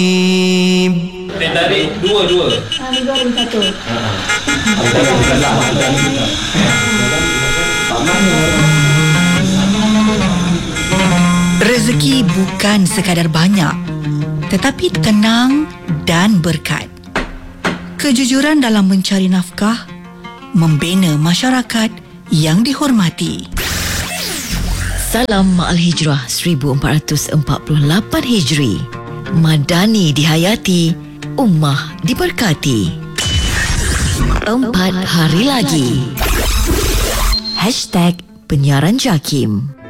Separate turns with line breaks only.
Teh tarik dua.
Dua dan satu.
Rezeki bukan sekadar banyak, tetapi tenang dan berkat. Kejujuran dalam mencari nafkah, membina masyarakat yang dihormati.
Salam Ma'al Hijrah 1448 Hijri. Madani dihayati, ummah diberkati. 4 hari lagi. #Penyiaran Jakim.